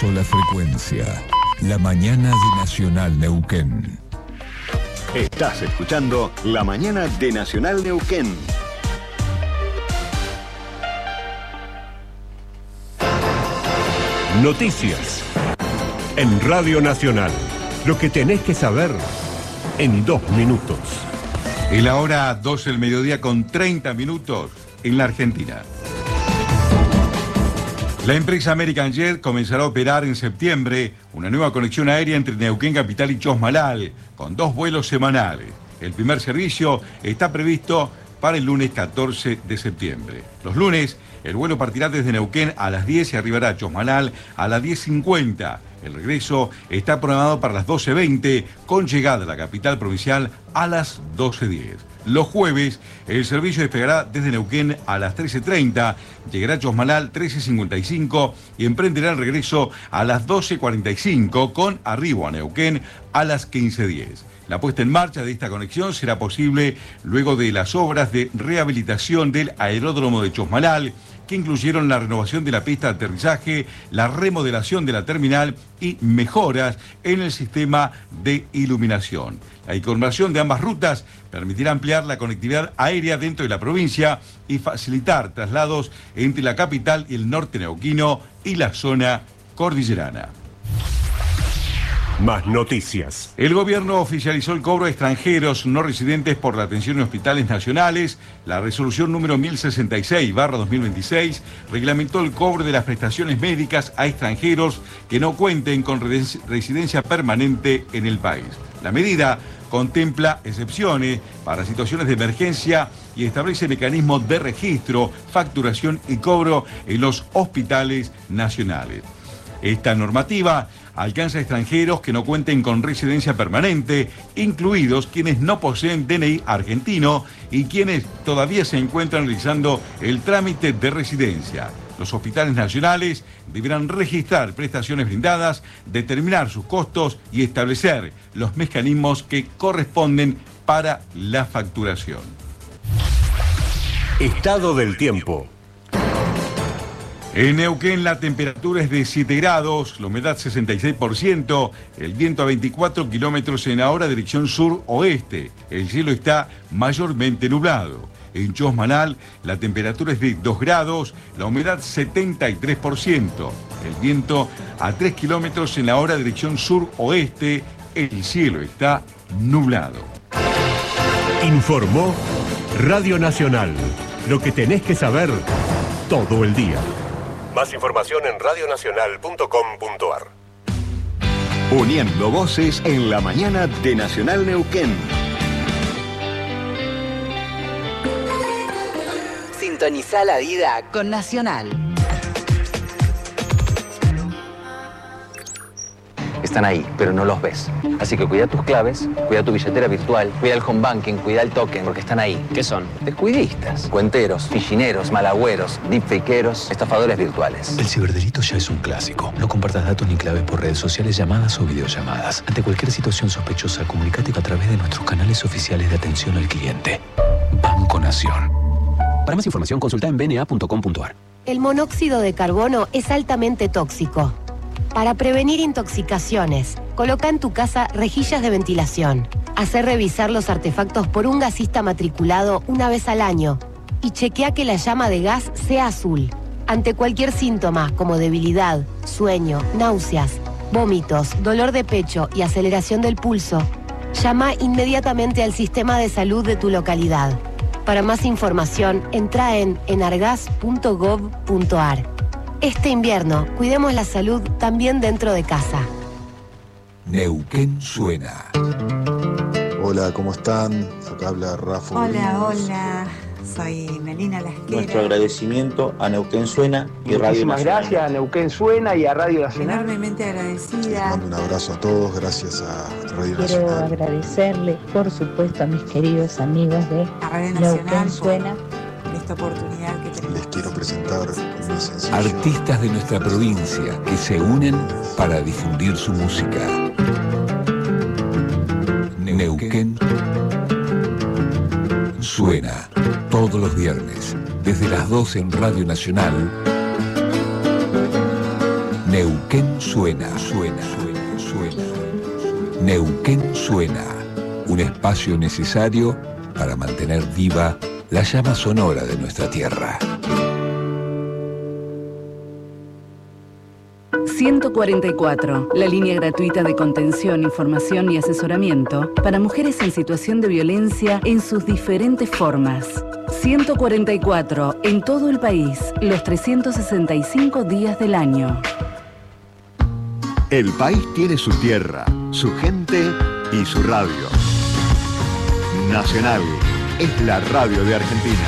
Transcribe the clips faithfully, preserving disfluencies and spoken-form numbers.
sola frecuencia. La mañana de Nacional Neuquén. Estás escuchando La Mañana de Nacional Neuquén. Noticias. En Radio Nacional. Lo que tenés que saber en dos minutos. Y la hora doce del mediodía con treinta minutos en la Argentina. La empresa American Jet comenzará a operar en septiembre una nueva conexión aérea entre Neuquén Capital y Chosmalal, con dos vuelos semanales. El primer servicio está previsto para el lunes catorce de septiembre. Los lunes, el vuelo partirá desde Neuquén a las diez y arribará a Chosmalal a las diez cincuenta. El regreso está programado para las doce veinte, con llegada a la capital provincial a las doce diez. Los jueves, el servicio despegará desde Neuquén a las trece treinta, llegará a Chosmalal trece cincuenta y cinco y emprenderá el regreso a las doce cuarenta y cinco, con arribo a Neuquén a las quince diez. La puesta en marcha de esta conexión será posible luego de las obras de rehabilitación del aeródromo de Chosmalal, que incluyeron la renovación de la pista de aterrizaje, la remodelación de la terminal y mejoras en el sistema de iluminación. La incorporación de ambas rutas permitirá ampliar la conectividad aérea dentro de la provincia y facilitar traslados entre la capital y el norte neuquino y la zona cordillerana. Más noticias. El gobierno oficializó el cobro a extranjeros no residentes por la atención en hospitales nacionales. La resolución número mil sesenta y seis barra dos mil veintiséis reglamentó el cobro de las prestaciones médicas a extranjeros que no cuenten con residencia permanente en el país. La medida contempla excepciones para situaciones de emergencia y establece mecanismos de registro, facturación y cobro en los hospitales nacionales. Esta normativa alcanza a extranjeros que no cuenten con residencia permanente, incluidos quienes no poseen D N I argentino y quienes todavía se encuentran realizando el trámite de residencia. Los hospitales nacionales deberán registrar prestaciones brindadas, determinar sus costos y establecer los mecanismos que corresponden para la facturación. Estado del tiempo. En Neuquén la temperatura es de siete grados, la humedad sesenta y seis por ciento, el viento a veinticuatro kilómetros en la hora, dirección sur-oeste. El cielo está mayormente nublado. En Chosmalal la temperatura es de dos grados, la humedad setenta y tres por ciento. El viento a tres kilómetros en la hora, dirección sur-oeste. El cielo está nublado. Informó Radio Nacional. Lo que tenés que saber todo el día. Más información en radio nacional punto com punto ar. Uniendo voces en la mañana de Nacional Neuquén. Sintoniza la vida con Nacional. Están ahí, pero no los ves. Así que cuida tus claves, cuida tu billetera virtual, cuida el home banking, cuida el token, porque están ahí. ¿Qué son? Descuidistas, cuenteros, fichineros, malagüeros, deepfakeros, estafadores virtuales. El ciberdelito ya es un clásico. No compartas datos ni claves por redes sociales, llamadas o videollamadas. Ante cualquier situación sospechosa, comunícate a través de nuestros canales oficiales de atención al cliente. Banco Nación. Para más información, consulta en b n a punto com punto ar. El monóxido de carbono es altamente tóxico. Para prevenir intoxicaciones, coloca en tu casa rejillas de ventilación. Hacer revisar los artefactos por un gasista matriculado una vez al año. Y chequea que la llama de gas sea azul. Ante cualquier síntoma como debilidad, sueño, náuseas, vómitos, dolor de pecho y aceleración del pulso, llama inmediatamente al sistema de salud de tu localidad. Para más información, entra en enargas punto gov punto ar. Este invierno, cuidemos la salud también dentro de casa. Neuquén suena. Hola, ¿cómo están? Acá habla Rafa. Hola, hola. Soy Melina Lasquera. Nuestro agradecimiento a Neuquén Suena y Radio Nacional. Muchísimas gracias a Neuquén Suena y a Radio Nacional. Enormemente agradecida. Les mando un abrazo a todos, gracias a Radio Quiero Nacional. Quiero agradecerle, por supuesto, a mis queridos amigos de a Radio Nacional Neuquén Suena. Por esta oportunidad que tenemos. Les quiero presentar mi sencillo. Artistas de nuestra provincia que se unen para difundir su música. Neuquén suena todos los viernes, desde las doce en Radio Nacional, Neuquén suena, suena, suena, suena. Neuquén suena, un espacio necesario para mantener viva la llama sonora de nuestra tierra. ciento cuarenta y cuatro, la línea gratuita de contención, información y asesoramiento para mujeres en situación de violencia en sus diferentes formas. ciento cuarenta y cuatro, en todo el país, los trescientos sesenta y cinco días del año. El país tiene su tierra, su gente y su radio. Nacional es la radio de Argentina.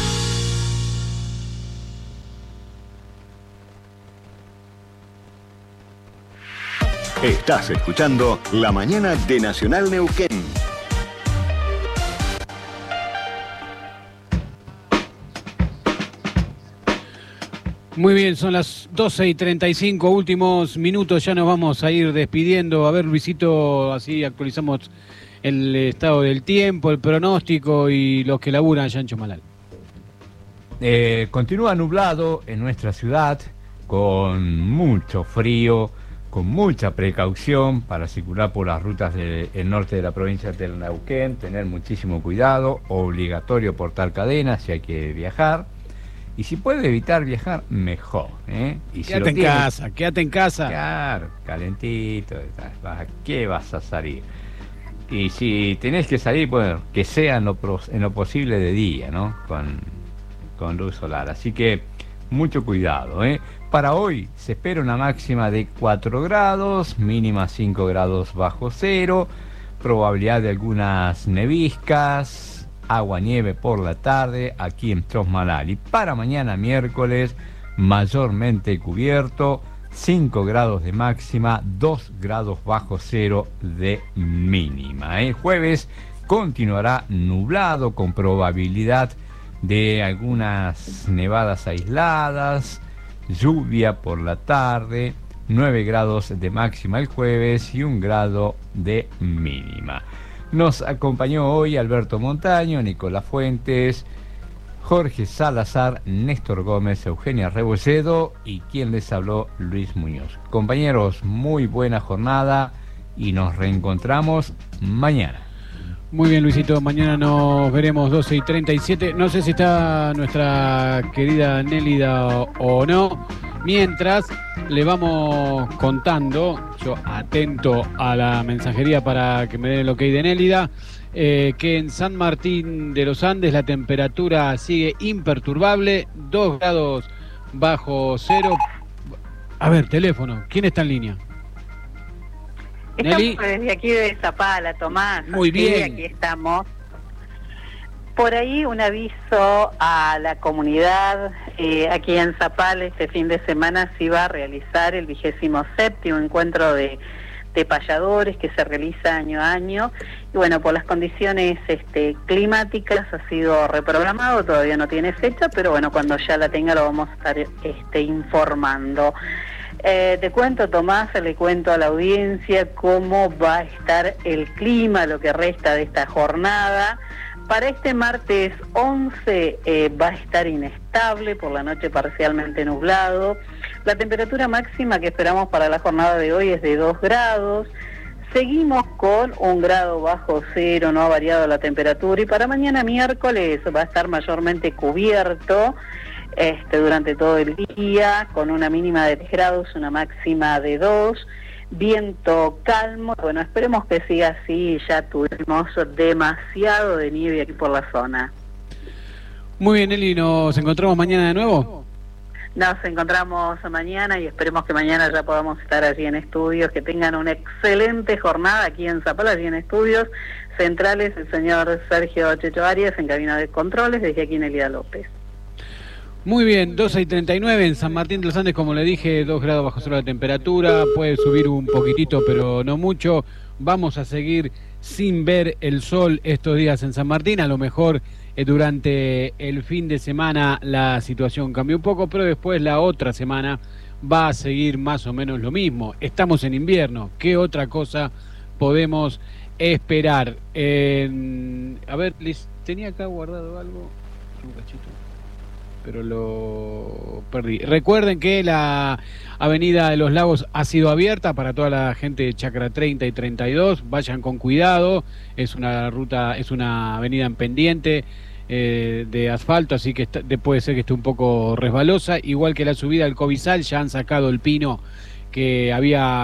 Estás escuchando La Mañana de Nacional Neuquén. Muy bien, son las doce y treinta y cinco, últimos minutos, ya nos vamos a ir despidiendo. A ver, Luisito, así actualizamos el estado del tiempo, el pronóstico y los que laburan allá en Chosmalal. Eh, continúa nublado en nuestra ciudad, con mucho frío, con mucha precaución para circular por las rutas del norte de la provincia del Neuquén, tener muchísimo cuidado, obligatorio portar cadenas si hay que viajar. Y si puede evitar viajar, mejor, ¿eh? Y si quédate en tiene, casa, quédate en casa. Claro, calentito, ¿a qué vas a salir? Y si tenés que salir, bueno, que sea en lo, en lo posible de día, ¿no? Con, con luz solar. Así que mucho cuidado, ¿eh? Para hoy se espera una máxima de cuatro grados, mínima cinco grados bajo cero, probabilidad de algunas neviscas, agua nieve por la tarde aquí en Chosmalal. Y para mañana miércoles mayormente cubierto, cinco grados de máxima, dos grados bajo cero de mínima. El jueves continuará nublado con probabilidad de algunas nevadas aisladas, lluvia por la tarde, nueve grados de máxima el jueves y un grado de mínima. Nos acompañó hoy Alberto Montaño, Nicolás Fuentes, Jorge Salazar, Néstor Gómez, Eugenia Rebolledo y quien les habló, Luis Muñoz. Compañeros, muy buena jornada y nos reencontramos mañana. Muy bien, Luisito, mañana nos veremos doce y treinta y siete. No sé si está nuestra querida Nélida o, o no. Mientras le vamos contando, yo atento a la mensajería para que me den el ok de Nélida, eh, que en San Martín de los Andes la temperatura sigue imperturbable, dos grados bajo cero. A ver, teléfono, ¿quién está en línea? Estamos desde aquí de Zapala, Tomás. Muy bien. Sí, aquí estamos. Por ahí un aviso a la comunidad, eh, aquí en Zapala este fin de semana se iba a realizar el vigésimo séptimo encuentro de, de payadores que se realiza año a año. Y bueno, por las condiciones este, climáticas ha sido reprogramado, todavía no tiene fecha, pero bueno, cuando ya la tenga lo vamos a estar este, informando. Eh, te cuento, Tomás, le cuento a la audiencia cómo va a estar el clima, lo que resta de esta jornada. Para este martes once eh, va a estar inestable, por la noche parcialmente nublado. La temperatura máxima que esperamos para la jornada de hoy es de dos grados. Seguimos con un grado bajo cero, no ha variado la temperatura. Y para mañana miércoles va a estar mayormente cubierto este, durante todo el día, con una mínima de tres grados, una máxima de dos. Viento calmo, bueno, esperemos que siga así, ya tuvimos demasiado de nieve aquí por la zona. Muy bien, Eli, ¿nos encontramos mañana de nuevo? Nos encontramos mañana y esperemos que mañana ya podamos estar allí en estudios, que tengan una excelente jornada aquí en Zapala, allí en estudios centrales, el señor Sergio Checho Arias en cabina de controles, desde aquí en Elida López. Muy bien, doce y treinta y nueve en San Martín de los Andes, como le dije, dos grados bajo cero la temperatura, puede subir un poquitito, pero no mucho. Vamos a seguir sin ver el sol estos días en San Martín, a lo mejor eh, durante el fin de semana la situación cambió un poco, pero después la otra semana va a seguir más o menos lo mismo. Estamos en invierno, ¿qué otra cosa podemos esperar? Eh, a ver, les tenía acá guardado algo, un cachito. pero lo perdí. Recuerden que la Avenida de los Lagos ha sido abierta para toda la gente de Chacra treinta y treinta y dos. Vayan con cuidado, es una ruta, es una avenida en pendiente eh, de asfalto, así que está, puede ser que esté un poco resbalosa, igual que la subida al Cobizal. Ya han sacado el pino que había